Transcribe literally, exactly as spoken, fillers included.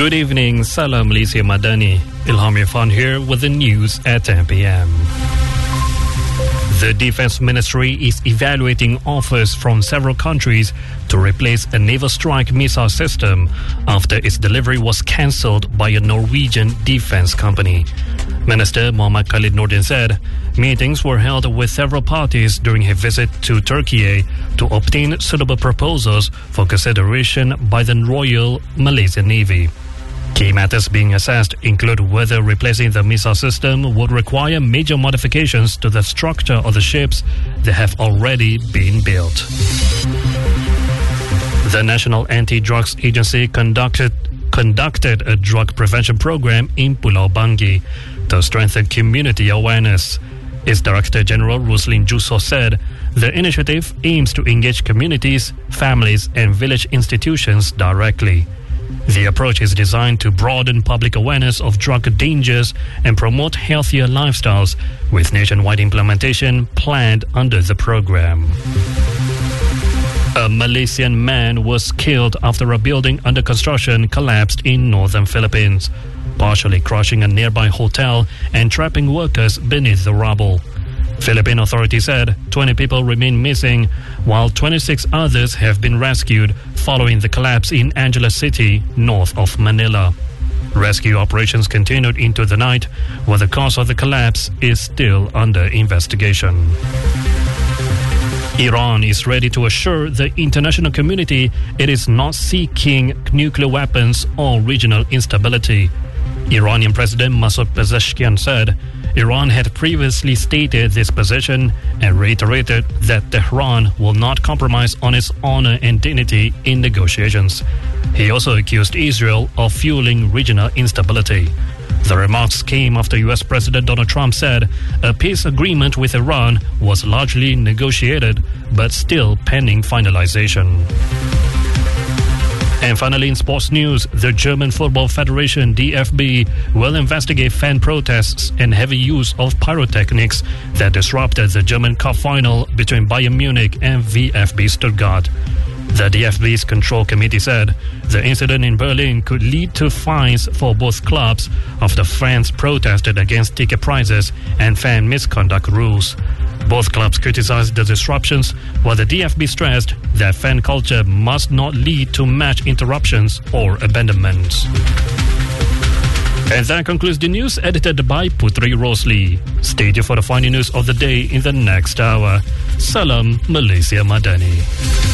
Good evening, Salam Malaysia Madani. Ilham Irfan here with the news at ten p.m. The Defence Ministry is evaluating offers from several countries to replace a naval strike missile system after its delivery was cancelled by a Norwegian defence company. Minister Mohammad Khalid Nordin said meetings were held with several parties during his visit to Turkey to obtain suitable proposals for consideration by the Royal Malaysian Navy. Key matters being assessed include whether replacing the missile system would require major modifications to the structure of the ships that have already been built. The National Anti-Drugs Agency conducted conducted a drug prevention program in Pulau Banggi to strengthen community awareness. Its Director General Roslyn Juso said the initiative aims to engage communities, families and village institutions directly. The approach is designed to broaden public awareness of drug dangers and promote healthier lifestyles, with nationwide implementation planned under the program. A Malaysian man was killed after a building under construction collapsed in northern Philippines, partially crushing a nearby hotel and trapping workers beneath the rubble. Philippine authorities said twenty people remain missing, while twenty-six others have been rescued following the collapse in Angeles City, north of Manila. Rescue operations continued into the night, while the cause of the collapse is still under investigation. Iran is ready to assure the international community it is not seeking nuclear weapons or regional instability. Iranian President Masoud Pezeshkian said Iran had previously stated this position and reiterated that Tehran will not compromise on its honor and dignity in negotiations. He also accused Israel of fueling regional instability. The remarks came after U S President Donald Trump said a peace agreement with Iran was largely negotiated but still pending finalization. And finally, in sports news, the German Football Federation D F B will investigate fan protests and heavy use of pyrotechnics that disrupted the German Cup final between Bayern Munich and VfB Stuttgart. The D F B's control committee said the incident in Berlin could lead to fines for both clubs after fans protested against ticket prices and fan misconduct rules. Both clubs criticized the disruptions, while the D F B stressed that fan culture must not lead to match interruptions or abandonments. And that concludes the news edited by Putri Rosli. Stay tuned for the final news of the day in the next hour. Salam Malaysia Madani.